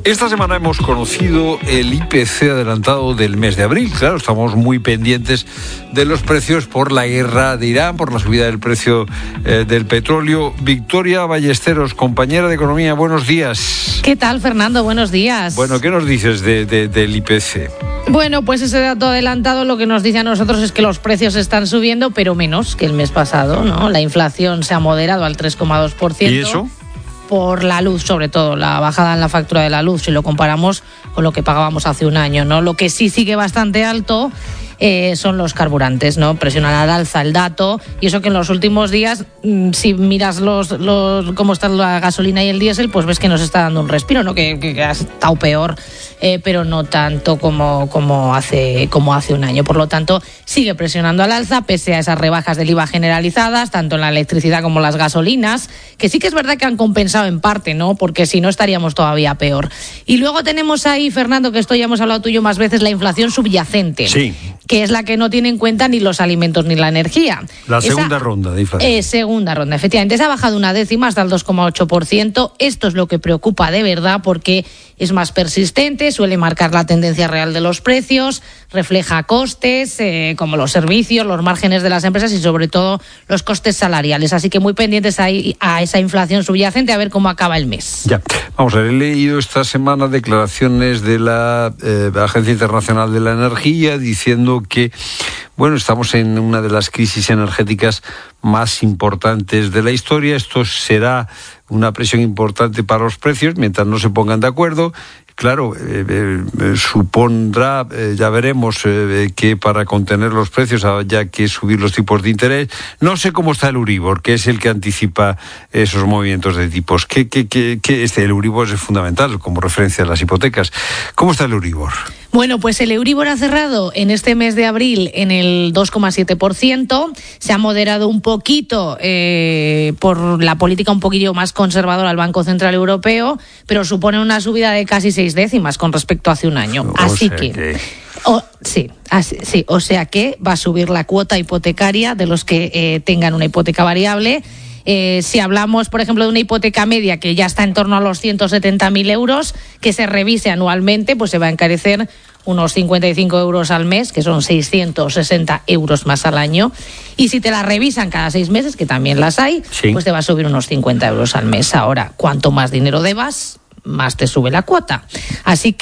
Esta semana hemos conocido el IPC adelantado del mes de abril. Claro, estamos muy pendientes de los precios por la guerra de Irán, por la subida del precio del petróleo. Victoria Ballesteros, compañera de Economía, buenos días. ¿Qué tal, Fernando? Buenos días. Bueno, ¿qué nos dices del IPC? Bueno, pues ese dato adelantado lo que nos dice a nosotros es que los precios están subiendo, pero menos que el mes pasado, ¿no? La inflación se ha moderado al 3,2%. ¿Y eso? Por la luz, sobre todo, la bajada en la factura de la luz, si lo comparamos con lo que pagábamos hace un año, ¿no? Lo que sí sigue bastante alto son los carburantes, ¿no? Presionan al alza el dato, y eso que en los últimos días, si miras cómo está la gasolina y el diésel, pues ves que nos está dando un respiro, ¿no? Que ha estado peor, pero no tanto como hace un año. Por lo tanto, sigue presionando al alza, pese a esas rebajas del IVA generalizadas, tanto en la electricidad como las gasolinas, que sí que es verdad que han compensado en parte, ¿no? Porque si no estaríamos todavía peor. Y luego tenemos ahí, Fernando, que esto ya hemos hablado tú y yo más veces, la inflación subyacente. Sí. Que es la que no tiene en cuenta ni los alimentos ni la energía. La segunda ronda de inflación. Segunda ronda, efectivamente. Se ha bajado una décima hasta el 2,8%. Esto es lo que preocupa de verdad porque es más persistente, suele marcar la tendencia real de los precios, refleja costes como los servicios, los márgenes de las empresas y sobre todo los costes salariales. Así que muy pendientes ahí a esa inflación subyacente, a ver cómo acaba el mes. Ya, vamos a ver, he leído esta semana declaraciones de la Agencia Internacional de la Energía diciendo que, bueno, estamos en una de las crisis energéticas más importantes de la historia. Esto será una presión importante para los precios mientras no se pongan de acuerdo. Claro, supondrá, ya veremos, que para contener los precios haya que subir los tipos de interés. No sé cómo está el Euribor, que es el que anticipa esos movimientos de tipos. El Euribor es fundamental como referencia a las hipotecas. ¿Cómo está el Euribor? Bueno, pues el Euribor ha cerrado en este mes de abril en el 2,7%. Se ha moderado un poquito por la política un poquillo más conservadora del Banco Central Europeo, pero supone una subida de casi 6 décimas con respecto a hace un año. O sea que va a subir la cuota hipotecaria de los que tengan una hipoteca variable. Si hablamos, por ejemplo, de una hipoteca media que ya está en torno a los 170.000 euros, que se revise anualmente, pues se va a encarecer unos 55 euros al mes, que son 660 euros más al año. Y si te la revisan cada 6 meses, que también las hay, sí, pues te va a subir unos 50 euros al mes. Ahora, cuanto más dinero debas, más te sube la cuota. Así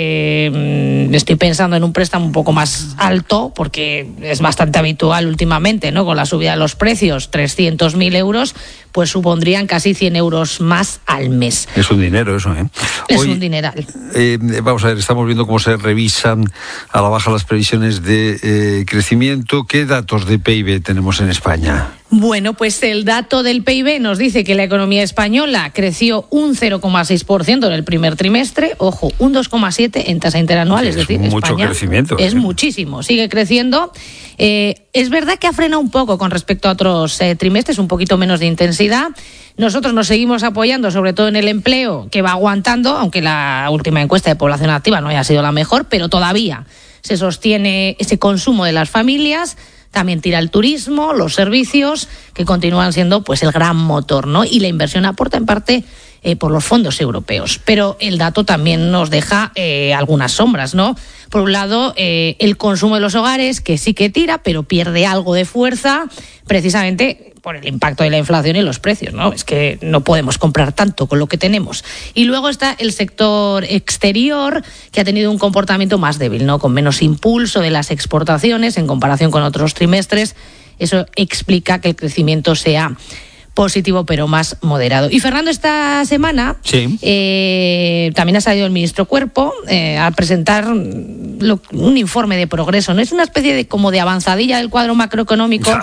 que estoy pensando en un préstamo un poco más alto, porque es bastante habitual últimamente, ¿no? Con la subida de los precios, 300.000 euros, pues supondrían casi 100 euros más al mes. Es un dinero eso, ¿eh? Es un dineral. Vamos a ver, estamos viendo cómo se revisan a la baja las previsiones de crecimiento. ¿Qué datos de PIB tenemos en España? Bueno, pues el dato del PIB nos dice que la economía española creció un 0,6% en el primer trimestre, ojo, un 2,7% en tasa interanual, es decir, mucho España crecimiento. Es muchísimo, sigue creciendo. Es verdad que ha frenado un poco con respecto a otros trimestres, un poquito menos de intensidad. Nosotros nos seguimos apoyando, sobre todo en el empleo, que va aguantando, aunque la última encuesta de población activa no haya sido la mejor, pero todavía se sostiene ese consumo de las familias. También tira el turismo, los servicios, que continúan siendo pues el gran motor, ¿no? Y la inversión aporta en parte por los fondos europeos. Pero el dato también nos deja algunas sombras, ¿no? Por un lado, el consumo de los hogares, que sí que tira, pero pierde algo de fuerza, precisamente por el impacto de la inflación y los precios, ¿no? Es que no podemos comprar tanto con lo que tenemos. Y luego está el sector exterior, que ha tenido un comportamiento más débil, ¿no? Con menos impulso de las exportaciones en comparación con otros trimestres. Eso explica que el crecimiento sea positivo pero más moderado. Y Fernando, esta semana sí, también ha salido el ministro Cuerpo a presentar un informe de progreso, ¿no? Es una especie de como de avanzadilla del cuadro macroeconómico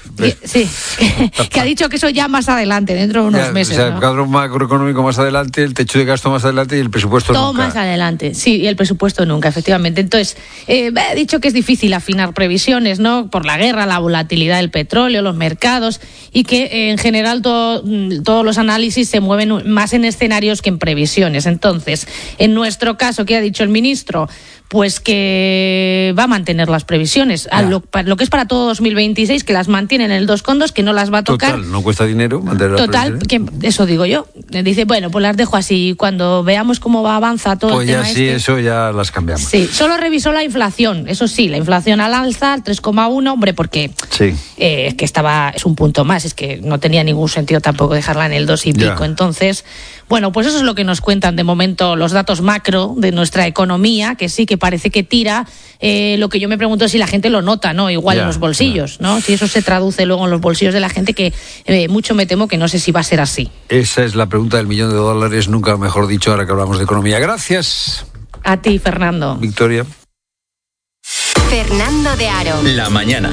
que ha dicho que eso ya más adelante, dentro de unos meses, ¿no? El cuadro macroeconómico más adelante, el techo de gasto más adelante y el presupuesto todo nunca. Más adelante, sí, y el presupuesto nunca, efectivamente. Entonces, ha dicho que es difícil afinar previsiones, ¿no? Por la guerra, la volatilidad del petróleo, los mercados, y que en general todos los análisis se mueven más en escenarios que en previsiones. Entonces, en nuestro caso, ¿qué ha dicho el ministro? pues que va a mantener las previsiones. Lo que es para todo 2026, que las mantiene en el 2,2, que no las va a tocar. Total, no cuesta dinero mantener las previsiones. Que eso digo yo. Dice, bueno, pues las dejo así. Cuando veamos cómo avanza todo el tema Pues ya sí, eso ya las cambiamos. Sí, solo revisó la inflación. Eso sí, la inflación al alza, al 3,1, hombre, porque es que es un punto más. Es que no tenía ningún sentido tampoco dejarla en el 2 y pico. Entonces, bueno, pues eso es lo que nos cuentan de momento los datos macro de nuestra economía, que sí que parece que tira. Lo que yo me pregunto es si la gente lo nota, ¿no? Igual en los bolsillos, ¿no? Si eso se traduce luego en los bolsillos de la gente, que mucho me temo que no sé si va a ser así. Esa es la pregunta del $1.000.000, nunca mejor dicho, ahora que hablamos de economía. Gracias. A ti, Fernando. Victoria. Fernando de Aro. La mañana.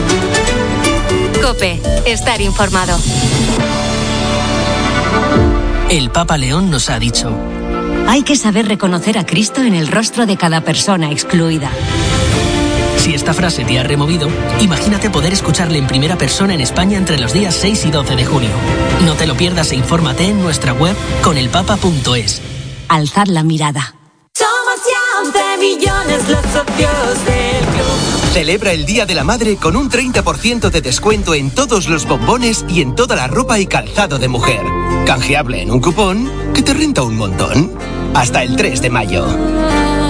COPE. Estar informado. El Papa León nos ha dicho: hay que saber reconocer a Cristo en el rostro de cada persona excluida. Si esta frase te ha removido, imagínate poder escucharle en primera persona en España entre los días 6 y 12 de junio. No te lo pierdas e infórmate en nuestra web conelpapa.es. Alzad la mirada. Somos ya 11 millones los socios del club. Celebra el Día de la Madre con un 30% de descuento en todos los bombones y en toda la ropa y calzado de mujer. Canjeable en un cupón que te renta un montón. Hasta el 3 de mayo.